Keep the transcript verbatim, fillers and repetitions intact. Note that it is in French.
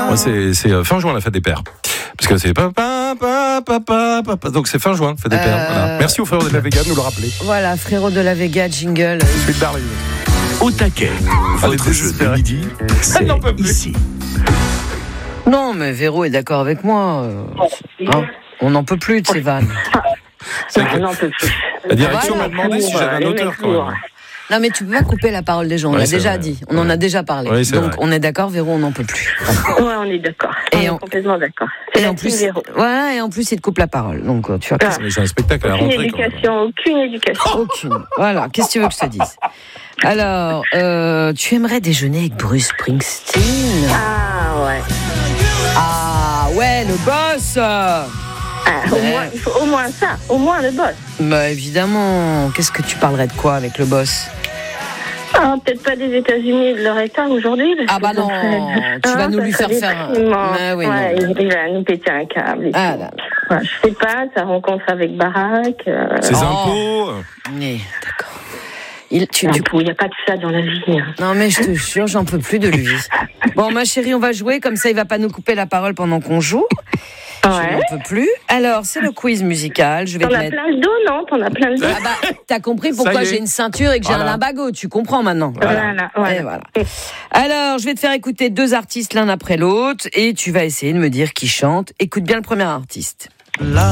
Moi, c'est, c'est fin juin la fête des pères. Parce que c'est papa, papa, papa, papa. Donc c'est fin juin, fête des Euh... pères. Voilà. Merci au frérot de la Vega de nous le rappeler. Voilà, frérot de la Vega, jingle. Suite d'arrive. Au taquet, votre jeu de midi, c'est ici. Non, mais Véro est d'accord avec moi. Hein, on n'en peut plus de ces vannes. Non, on n'en peut plus. La direction Voilà. m'a demandé si j'avais un auteur quand même. Non, mais tu peux pas couper la parole des gens, on Ouais, l'a c'est déjà vrai. dit, on Ouais. en a déjà parlé. Ouais, c'est Donc vrai. on est d'accord, Véro, on n'en peut plus. Ouais, on est d'accord. Et on est en- complètement d'accord. C'est Et la en team plus, Véro. voilà, et en plus, il te coupe la parole. Donc, euh, tu vois, Ah. Mais j'ai un spectacle à la Aucune rentrée. quand même. éducation, aucune éducation. aucune. Voilà, qu'est-ce que tu veux que je te dise? Alors, euh, tu aimerais déjeuner avec Bruce Springsteen? Ah ouais. Ah ouais, le boss. Ah, au Ouais. moins, il faut au moins ça, au moins le boss. Bah évidemment. Qu'est-ce que tu parlerais de quoi avec le boss? Ah, peut-être pas des États-Unis et de leur État aujourd'hui. parce Ah que bah ça non, serait- tu vas Ah, nous ça lui serait faire faire un- déprimant. Mais oui, ouais, non. il va nous péter un câble. et Ah tout. là. Ouais, je sais pas, sa rencontre avec Barack. Euh... Ses Oh. impôts. Mais d'accord. Il, tu, non, tu- Il n'y a pas de ça dans la vie. hein. Non mais je te jure, j'en peux plus de lui. Bon ma chérie, on va jouer, comme ça il va pas nous couper la parole pendant qu'on joue. Je Ouais. n'en peux plus. Alors, c'est le quiz musical. Je vais T'en te as mettre. plein le dos, non? T'en as plein le dos. Ah bah, t'as compris Ça pourquoi y est. j'ai une ceinture et que j'ai Voilà. un limbago. Tu comprends maintenant. Voilà, voilà. Et voilà. Alors, je vais te faire écouter deux artistes l'un après l'autre et tu vas essayer de me dire qui chante. Écoute bien le premier artiste.